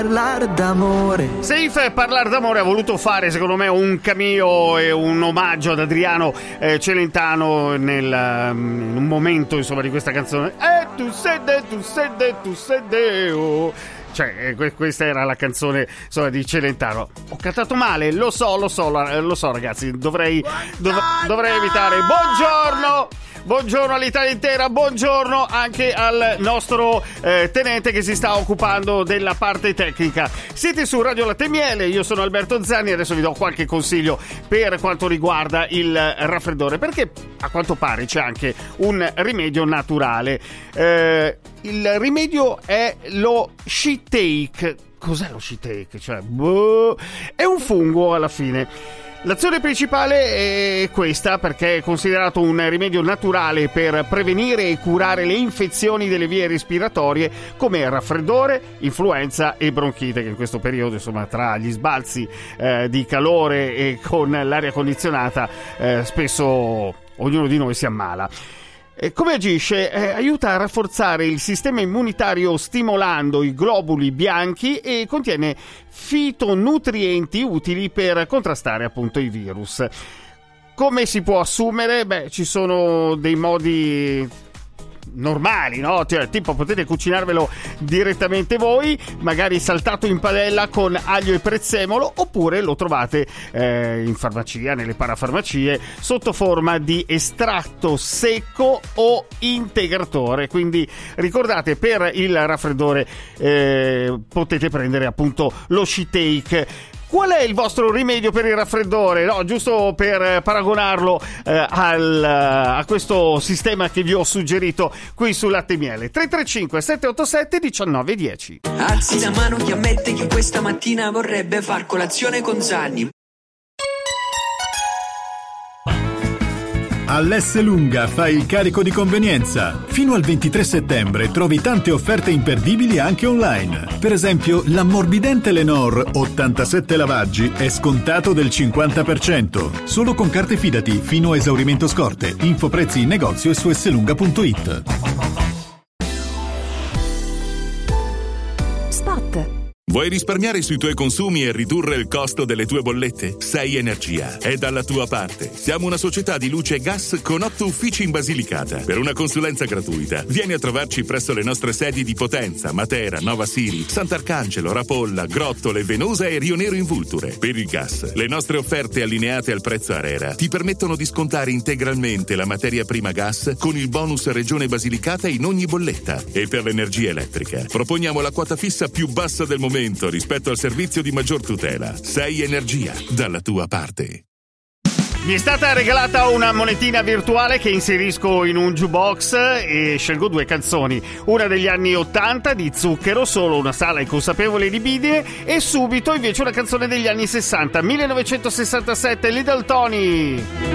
Parlare d'amore. Safe Parlare d'amore ha voluto fare, secondo me, un cameo e un omaggio ad Adriano Celentano in un momento, insomma, di questa canzone. Tu sede, oh. Cioè, questa era la canzone, insomma, di Celentano. Ho cantato male, lo so ragazzi, dovrei evitare. Buongiorno all'Italia intera, buongiorno anche al nostro tenente che si sta occupando della parte tecnica. Siete su Radio Latte e Miele, io sono Alberto Zanni, adesso vi do qualche consiglio per quanto riguarda il raffreddore, perché a quanto pare c'è anche un rimedio naturale. Il rimedio è lo Shitake. Cos'è lo Shitake? Cioè, è un fungo alla fine. L'azione principale è questa, perché è considerato un rimedio naturale per prevenire e curare le infezioni delle vie respiratorie come raffreddore, influenza e bronchite, che in questo periodo, insomma, tra gli sbalzi di calore e con l'aria condizionata spesso ognuno di noi si ammala. Come agisce? Aiuta a rafforzare il sistema immunitario stimolando i globuli bianchi e contiene fitonutrienti utili per contrastare appunto i virus. Come si può assumere? Ci sono dei modi normali, no? Tipo, potete cucinarvelo direttamente voi, magari saltato in padella con aglio e prezzemolo, oppure lo trovate in farmacia, nelle parafarmacie, sotto forma di estratto secco o integratore. Quindi ricordate, per il raffreddore potete prendere appunto lo Shitake. Qual è il vostro rimedio per il raffreddore? No, giusto per paragonarlo a questo sistema che vi ho suggerito qui su Latte e Miele. 335 787 1910. Alzi la mano chi ammette che questa mattina vorrebbe far colazione con Zanni. All'S Lunga fai il carico di convenienza. Fino al 23 settembre trovi tante offerte imperdibili anche online. Per esempio, l'ammorbidente Lenor 87 lavaggi è scontato del 50%. Solo con carte Fidati fino a esaurimento scorte. Info prezzi in negozio e su slunga.it. Spot. Vuoi risparmiare sui tuoi consumi e ridurre il costo delle tue bollette? Sei Energia è dalla tua parte. Siamo una società di luce e gas con 8 uffici in Basilicata. Per una consulenza gratuita, vieni a trovarci presso le nostre sedi di Potenza, Matera, Nova Siri, Sant'Arcangelo, Rapolla, Grottole, Venosa e Rio Nero in Vulture. Per il gas, le nostre offerte allineate al prezzo ARERA ti permettono di scontare integralmente la materia prima gas con il bonus Regione Basilicata in ogni bolletta. E per l'energia elettrica, proponiamo la quota fissa più bassa del momento rispetto al servizio di maggior tutela. Sei Energia, dalla tua parte. Mi è stata regalata una monetina virtuale che inserisco in un jukebox e scelgo 2 canzoni. Una degli anni 80 di Zucchero, Solo una sala inconsapevole di Bidie, e subito invece una canzone degli anni 60, 1967, Little Tony.